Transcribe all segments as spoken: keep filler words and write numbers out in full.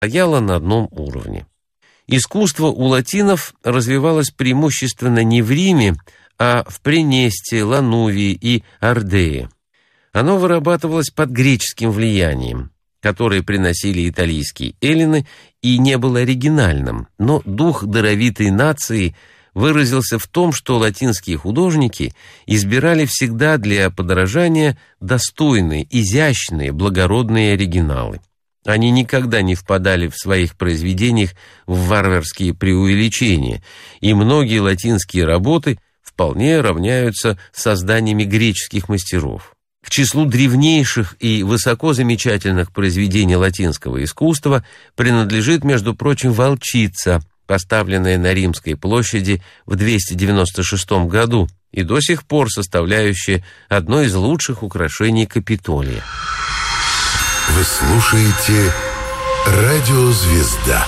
стояла на одном уровне. Искусство у латинов развивалось преимущественно не в Риме, а в Пренесте, Ланувии и Ардее. Оно вырабатывалось под греческим влиянием, которое приносили итальянские эллины, и не было оригинальным, но дух даровитой нации выразился в том, что латинские художники избирали всегда для подражания достойные, изящные, благородные оригиналы. Они никогда не впадали в своих произведениях в варварские преувеличения, и многие латинские работы вполне равняются с созданиями греческих мастеров. К числу древнейших и высоко замечательных произведений латинского искусства принадлежит, между прочим, «Волчица», поставленная на Римской площади в двести девяносто шестом году и до сих пор составляющая одно из лучших украшений Капитолия. Вы слушаете «Радио Звезда».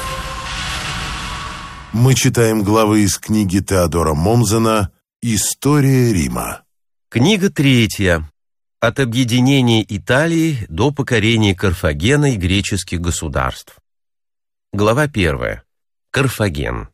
Мы читаем главы из книги Теодора Монзена «История Рима». Книга третья. От объединения Италии до покорения Карфагена и греческих государств. Глава первая. Карфаген.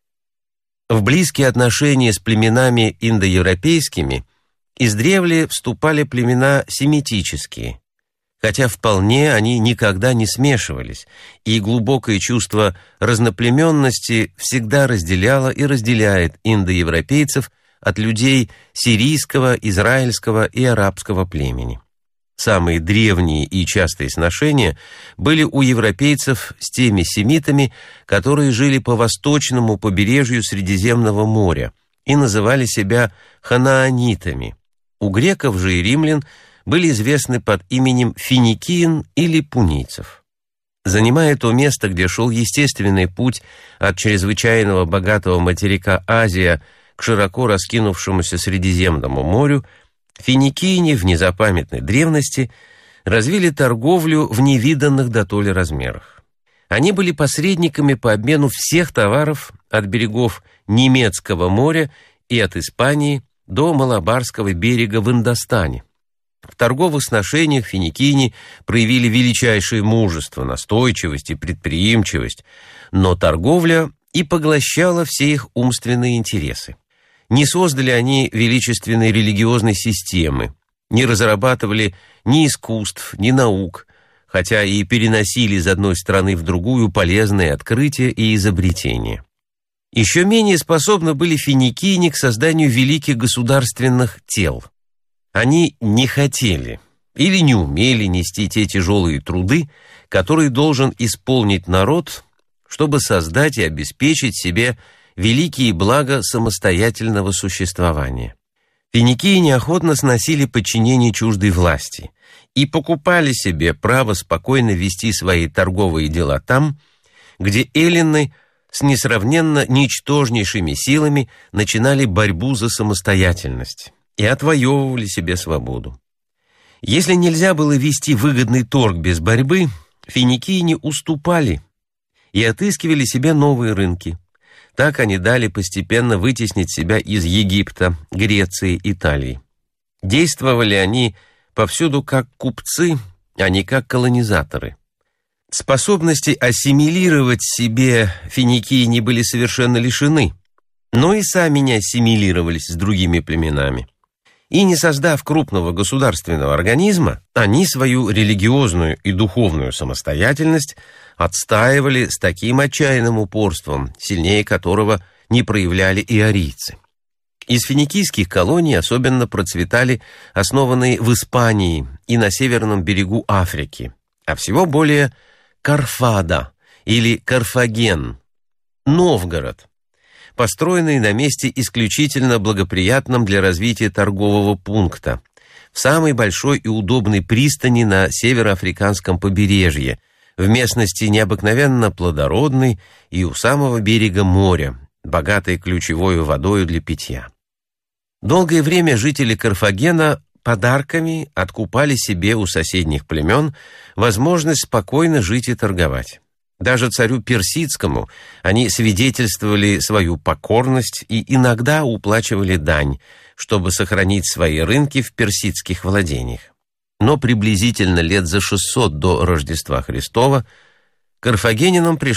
В близкие отношения с племенами индоевропейскими издревле вступали племена семитические, хотя вполне они никогда не смешивались, и глубокое чувство разноплеменности всегда разделяло и разделяет индоевропейцев от людей сирийского, израильского и арабского племени. Самые древние и частые сношения были у европейцев с теми семитами, которые жили по восточному побережью Средиземного моря и называли себя ханаанитами. У греков же и римлян были известны под именем финикиен или пунийцев. Занимая то место, где шел естественный путь от чрезвычайного богатого материка Азия к широко раскинувшемуся Средиземному морю, финикийне в незапамятной древности развили торговлю в невиданных дотоле размерах. Они были посредниками по обмену всех товаров от берегов Немецкого моря и от Испании до Малабарского берега в Индостане. В торговых сношениях финикийне проявили величайшее мужество, настойчивость и предприимчивость, но торговля и поглощала все их умственные интересы. Не создали они величественной религиозной системы, не разрабатывали ни искусств, ни наук, хотя и переносили из одной страны в другую полезные открытия и изобретения. Еще менее способны были финикийне к созданию великих государственных тел. Они не хотели или не умели нести те тяжелые труды, которые должен исполнить народ, чтобы создать и обеспечить себе великие блага самостоятельного существования. Финикии неохотно сносили подчинение чуждой власти и покупали себе право спокойно вести свои торговые дела там, где эллины с несравненно ничтожнейшими силами начинали борьбу за самостоятельность и отвоевывали себе свободу. Если нельзя было вести выгодный торг без борьбы, финикии не уступали и отыскивали себе новые рынки. Так они дали постепенно вытеснить себя из Египта, Греции, Италии. Действовали они повсюду как купцы, а не как колонизаторы. Способности ассимилировать себе финикии не были совершенно лишены, но и сами не ассимилировались с другими племенами. И не создав крупного государственного организма, они свою религиозную и духовную самостоятельность отстаивали с таким отчаянным упорством, сильнее которого не проявляли и арийцы. Из финикийских колоний особенно процветали основанные в Испании и на северном берегу Африки, а всего более Карфада или Карфаген, Новгород, построенный на месте исключительно благоприятном для развития торгового пункта, в самой большой и удобной пристани на североафриканском побережье, в местности необыкновенно плодородной и у самого берега моря, богатой ключевой водой для питья. Долгое время жители Карфагена подарками откупали себе у соседних племен возможность спокойно жить и торговать. Даже царю персидскому они свидетельствовали свою покорность и иногда уплачивали дань, чтобы сохранить свои рынки в персидских владениях. Но приблизительно лет за шестьсот до Рождества Христова Карфагенинам пришлось